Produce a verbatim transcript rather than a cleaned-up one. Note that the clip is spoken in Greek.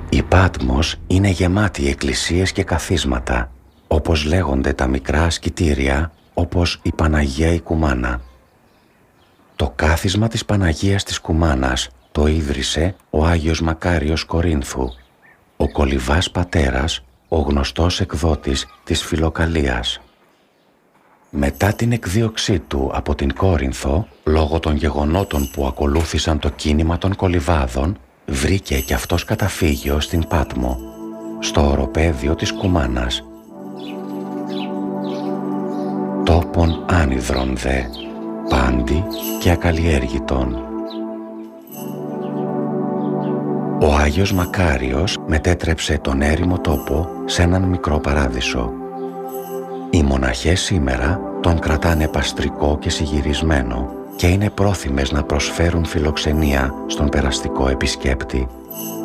Η Πάτμος είναι γεμάτη εκκλησίες και καθίσματα, όπως λέγονται τα μικρά ασκητήρια, όπως η Παναγία η Κουμάνα. Το κάθισμα της Παναγίας της Κουμάνας το ίδρυσε ο Άγιος Μακάριος Κορίνθου, ο Κολυβάς πατέρας, ο γνωστός εκδότης της Φιλοκαλίας. Μετά την εκδίωξή του από την Κόρινθο, λόγω των γεγονότων που ακολούθησαν το κίνημα των Κολυβάδων, βρήκε κι αυτός καταφύγιο στην Πάτμο, στο οροπέδιο της Κουμάνας. Τόπον άνυδρον δε, πάντη και ακαλλιέργητον. Ο Άγιος Μακάριος μετέτρεψε τον έρημο τόπο σε έναν μικρό παράδεισο. Οι μοναχές σήμερα τον κρατάνε παστρικό και συγυρισμένο και είναι πρόθυμες να προσφέρουν φιλοξενία στον περαστικό επισκέπτη.